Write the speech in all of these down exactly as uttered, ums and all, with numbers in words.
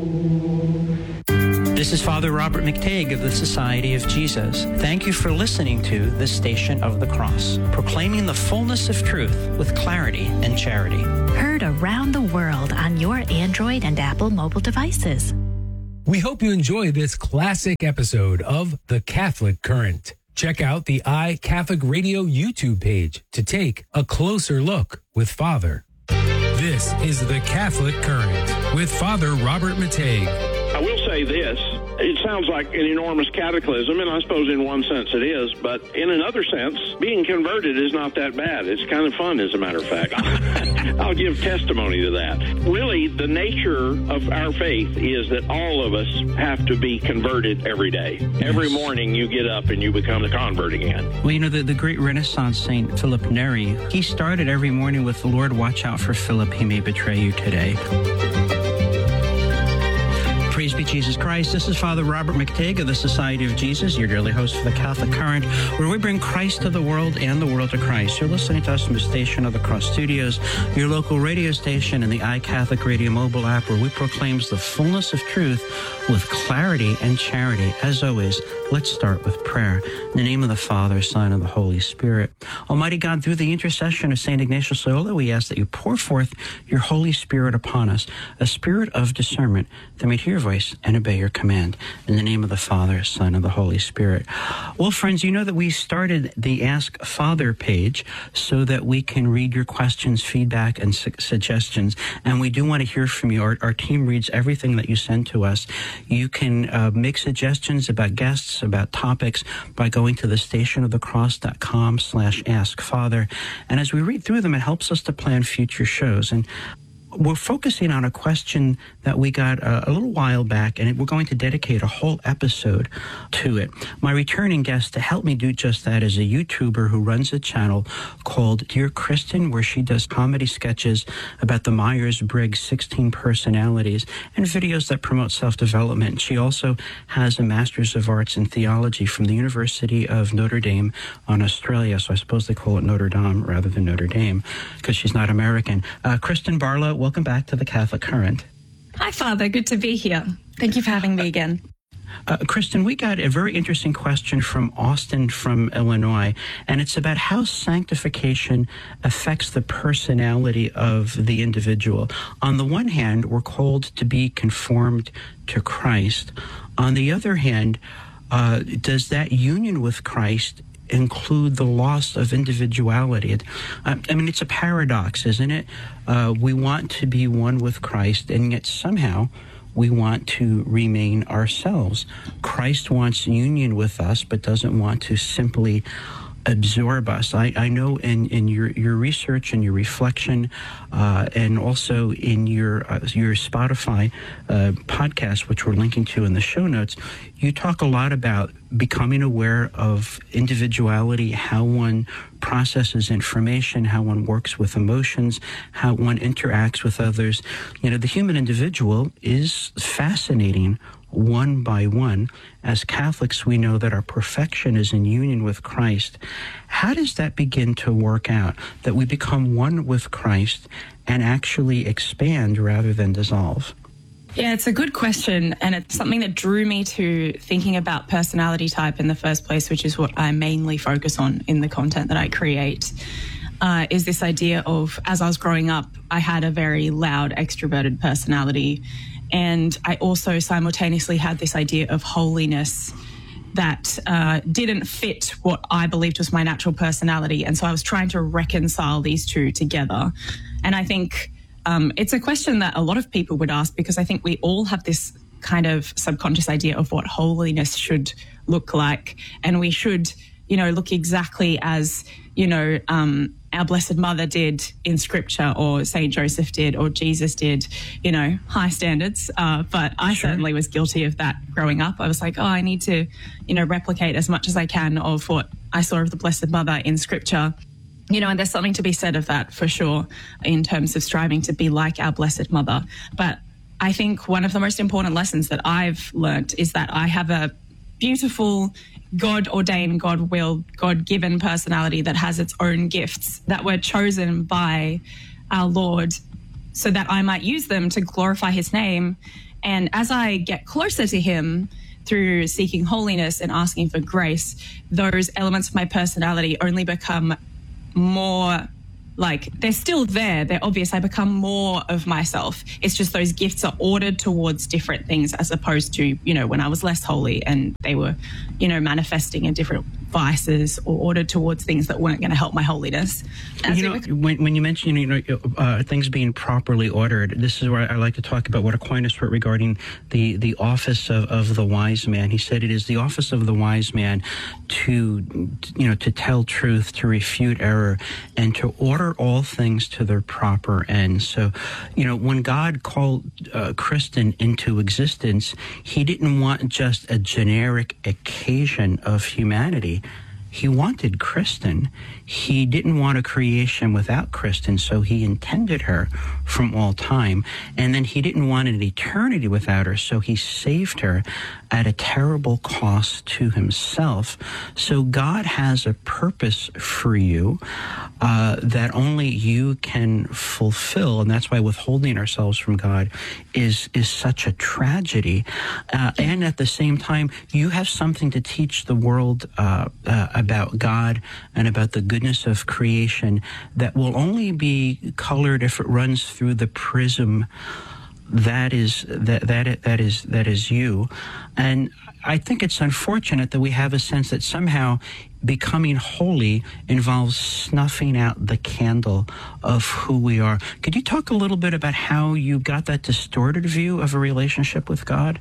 This is Father Robert McTague of the Society of Jesus. Thank you for listening to the Station of the Cross, proclaiming the fullness of truth with clarity and charity. Heard around the world on your Android and Apple mobile devices. We hope you enjoy this classic episode of The Catholic Current. Check out the iCatholic Radio YouTube page to take a closer look with Father. This is The Catholic Current with Father Robert McTague. I will say this. It sounds like an enormous cataclysm, and I suppose in one sense it is, but in another sense, being converted is not that bad. It's kind of fun, as a matter of fact. I'll give testimony to that. Really, the nature of our faith is that all of us have to be converted every day. Every morning you get up and you become a convert again. Well, you know, the, the great Renaissance saint Philip Neri, he started every morning with, "The Lord, watch out for Philip, he may betray you today." Praise be Jesus Christ. This is Father Robert McTague of the Society of Jesus, your daily host for the Catholic Current, where we bring Christ to the world and the world to Christ. You're listening to us from the Station of the Cross Studios, your local radio station, and the iCatholic Radio mobile app, where we proclaim the fullness of truth with clarity and charity. As always, let's start with prayer. In the name of the Father, Son, and the Holy Spirit. Almighty God, through the intercession of Saint Ignatius Loyola, we ask that you pour forth your Holy Spirit upon us, a spirit of discernment, that may hear your voice and obey your command. In the name of the Father, Son, and the Holy Spirit. Well, friends, you know that we started the Ask Father page so that we can read your questions, feedback, and su- suggestions, and we do want to hear from you. Our, our team reads everything that you send to us. You can uh, make suggestions about guests, about topics, by going to the stationofthecross.com slash ask father. And as we read through them, it helps us to plan future shows. And we're focusing on a question that we got a, a little while back, and we're going to dedicate a whole episode to it. My returning guest to help me do just that is a YouTuber who runs a channel called Dear Kristen, where she does comedy sketches about the Myers-Briggs sixteen personalities and videos that promote self-development. She also has a Master's of Arts in Theology from the University of Notre Dame on Australia, so I suppose they call it Notre Dame rather than Notre Dame because she's not American. Uh, Kristen Barlow, welcome back to the Catholic Current. Hi, Father. Good to be here. Thank you for having me again. Uh, Kristen, we got a very interesting question from Austin from Illinois, and it's about how sanctification affects the personality of the individual. On the one hand, we're called to be conformed to Christ. On the other hand, uh, does that union with Christ include the loss of individuality? I mean, it's a paradox, isn't it? Uh, we want to be one with Christ, and yet somehow we want to remain ourselves. Christ wants union with us, but doesn't want to simply absorb us. I, I know in, in your, your research and your reflection, uh, and also in your uh, your Spotify uh, podcast, which we're linking to in the show notes, you talk a lot about becoming aware of individuality, how one processes information, how one works with emotions, how one interacts with others. You know, the human individual is fascinating one by one. As Catholics, we know that our perfection is in union with Christ. How does that begin to work out, that we become one with Christ and actually expand rather than dissolve? Yeah, it's a good question, and it's something that drew me to thinking about personality type in the first place, which is what I mainly focus on in the content that I create, uh, is this idea of, as I was growing up, I had a very loud, extroverted personality, and I also simultaneously had this idea of holiness that uh, didn't fit what I believed was my natural personality, and so I was trying to reconcile these two together. And I think Um, it's a question that a lot of people would ask, because I think we all have this kind of subconscious idea of what holiness should look like. And we should, you know, look exactly as, you know, um, our Blessed Mother did in Scripture, or Saint Joseph did, or Jesus did, you know, high standards. Uh, but I sure. certainly was guilty of that growing up. I was like, oh, I need to, you know, replicate as much as I can of what I saw of the Blessed Mother in Scripture. You know, and there's something to be said of that for sure in terms of striving to be like our Blessed Mother. But I think one of the most important lessons that I've learnt is that I have a beautiful, God-ordained, God-willed, God-given personality that has its own gifts that were chosen by our Lord so that I might use them to glorify his name And as I get closer to him through seeking holiness and asking for grace, those elements of my personality only become more like, they're still there. They're obvious. I become more of myself. It's just those gifts are ordered towards different things as opposed to, you know, when I was less holy and they were, you know, manifesting in different vices or ordered towards things that weren't going to help my holiness. As you know, it, when, when you mention, you know, uh, things being properly ordered, this is where I like to talk about what Aquinas wrote regarding the, the office of, of the wise man. He said it is the office of the wise man to, you know, to tell truth, to refute error, and to order all things to their proper end. So, you know, when God called uh, Kristen into existence, he didn't want just a generic occasion of humanity. He wanted Kristen. He didn't want a creation without Kristen, so he intended her from all time. And then he didn't want an eternity without her, so he saved her at a terrible cost to himself. So God has a purpose for you uh, that only you can fulfill, and that's why withholding ourselves from God is is such a tragedy. Uh, and at the same time, you have something to teach the world uh, uh, about God and about the goodness of creation that will only be colored if it runs through the prism that is that that that is that is you. And I think it's unfortunate that we have a sense that somehow becoming holy involves snuffing out the candle of who we are. Could you talk a little bit about how you got that distorted view of a relationship with God?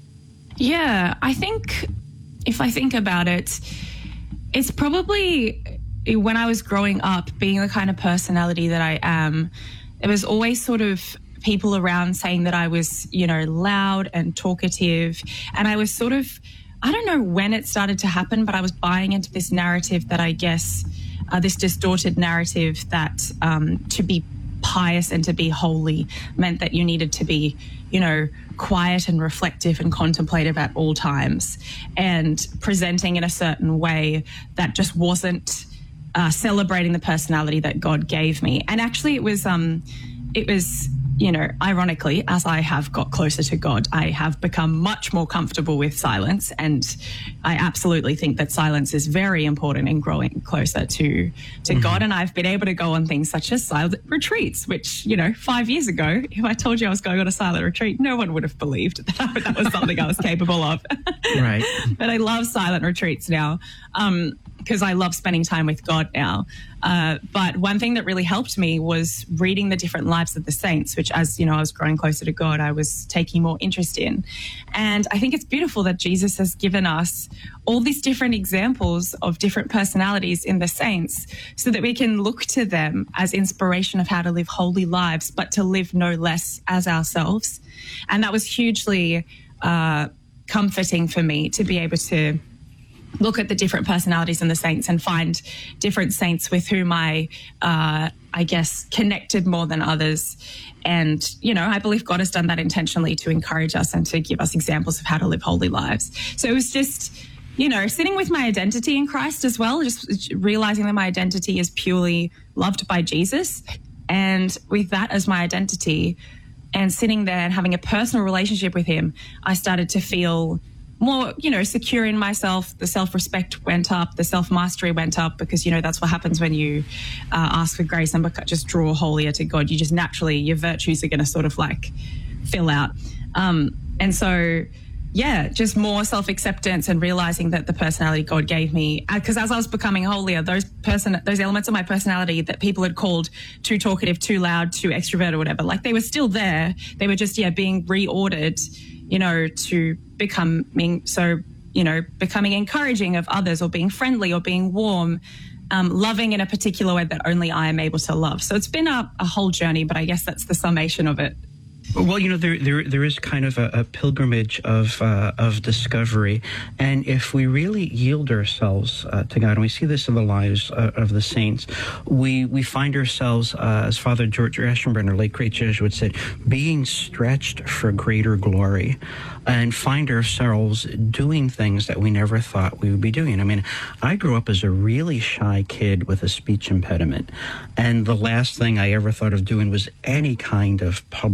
Yeah, I think if I think about it, it's probably when I was growing up, being the kind of personality that I am, it was always sort of people around saying that I was, you know, loud and talkative. And I was sort of, I don't know when it started to happen, but I was buying into this narrative that I guess, uh, this distorted narrative that um, to be pious and to be holy meant that you needed to be, you know, quiet and reflective and contemplative at all times, and presenting in a certain way that just wasn't uh, celebrating the personality that God gave me. And actually it was, um, it was, you know, ironically, as I have got closer to God, I have become much more comfortable with silence. And I absolutely think that silence is very important in growing closer to, to mm-hmm. God. And I've been able to go on things such as silent retreats, which, you know, five years ago, if I told you I was going on a silent retreat, no one would have believed that that was something I was capable of. Right. But I love silent retreats now. Um, because I love spending time with God now. Uh, but one thing that really helped me was reading the different lives of the saints, which as, you know, I was growing closer to God, I was taking more interest in. And I think it's beautiful that Jesus has given us all these different examples of different personalities in the saints so that we can look to them as inspiration of how to live holy lives, but to live no less as ourselves. And that was hugely uh, comforting for me to be able to look at the different personalities in the saints and find different saints with whom I, uh, I guess, connected more than others. And, you know, I believe God has done that intentionally to encourage us and to give us examples of how to live holy lives. So it was just, you know, sitting with my identity in Christ as well, just realizing that my identity is purely loved by Jesus. And with that as my identity and sitting there and having a personal relationship with him, I started to feel more, you know, secure in myself. The self-respect went up, the self-mastery went up, because, you know, that's what happens when you uh, ask for grace and just draw holier to God. You just naturally, your virtues are going to sort of like fill out. Um, and so, yeah, just more self-acceptance and realizing that the personality God gave me, because as I was becoming holier, those person, those elements of my personality that people had called too talkative, too loud, too extrovert or whatever, like they were still there. They were just, yeah, being reordered, you know, to becoming, so, you know, becoming encouraging of others or being friendly or being warm, um, loving in a particular way that only I am able to love. So it's been a, a whole journey, but I guess that's the summation of it. Well, you know, there there there is kind of a, a pilgrimage of uh, of discovery, and if we really yield ourselves uh, to God, and we see this in the lives uh, of the saints, we we find ourselves, uh, as Father George Aschenbrenner, late great Jesuit, said, being stretched for greater glory, and find ourselves doing things that we never thought we would be doing. I mean, I grew up as a really shy kid with a speech impediment, and the last thing I ever thought of doing was any kind of public life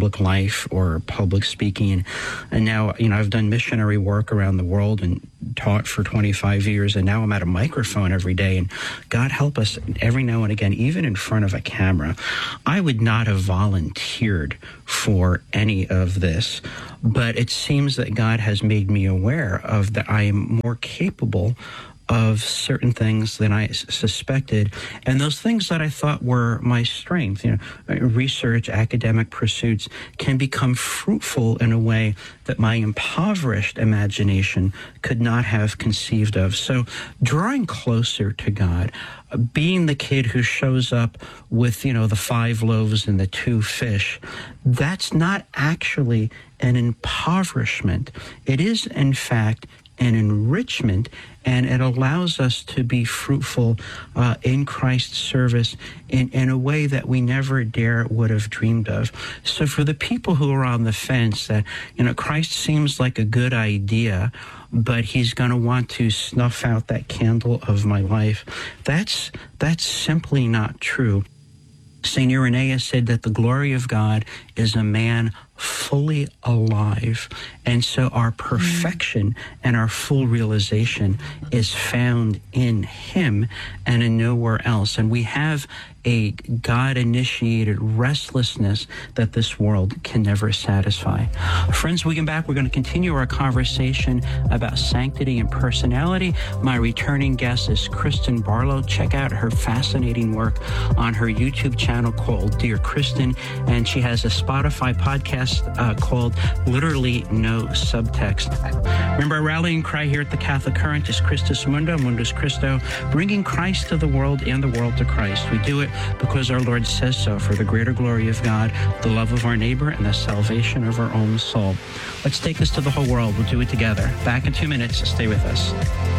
life or public speaking. And now, you know, I've done missionary work around the world and taught for twenty-five years, and now I'm at a microphone every day. And God help us, every now and again, even in front of a camera, I would not have volunteered for any of this, but it seems that God has made me aware of that I am more capable of certain things than I suspected, and those things that I thought were my strength, you know, research, academic pursuits, can become fruitful in a way that my impoverished imagination could not have conceived of. So drawing closer to God, being the kid who shows up with, you know, the five loaves and the two fish, that's not actually an impoverishment. It is, in fact, an enrichment, and it allows us to be fruitful uh, in Christ's service in, in a way that we never dare would have dreamed of. So for the people who are on the fence that, you know, Christ seems like a good idea, but he's going to want to snuff out that candle of my life, that's that's simply not true. Saint Irenaeus said that the glory of God is a man fully alive. And so our perfection and our full realization is found in him and in nowhere else. And we have a God-initiated restlessness that this world can never satisfy. Friends, we come back. We're going to continue our conversation about sanctity and personality. My returning guest is Kristen Barlow. Check out her fascinating work on her YouTube channel called Dear Kristen, and she has a Spotify podcast uh, called Literally No Subtext. Remember, our rallying cry here at the Catholic Current is Christus Mundo, Mundus Christo, bringing Christ to the world and the world to Christ. We do it because our Lord says so, for the greater glory of God, the love of our neighbor, and the salvation of our own soul. Let's take this to the whole world. We'll do it together. Back in two minutes. Stay with us.